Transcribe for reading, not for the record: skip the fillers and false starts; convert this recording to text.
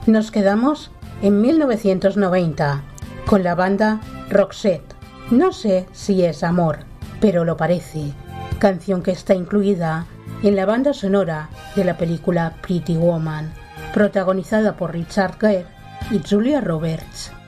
Nos quedamos en 1990 con la banda Roxette. No sé si es amor, pero lo parece. Canción que está incluida en la banda sonora de la película Pretty Woman, protagonizada por Richard Gere y Julia Roberts.